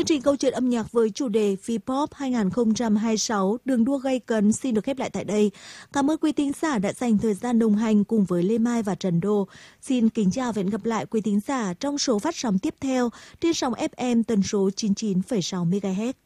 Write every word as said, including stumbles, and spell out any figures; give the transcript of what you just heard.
Chương trình câu chuyện âm nhạc với chủ đề V-pop hai không hai sáu đường đua gay cấn xin được khép lại tại đây. Cảm ơn quý thính giả đã dành thời gian đồng hành cùng với Lê Mai và Trần Đô. Xin kính chào và hẹn gặp lại quý thính giả trong số phát sóng tiếp theo trên sóng ép em tần số chín mươi chín phẩy sáu mê ga héc.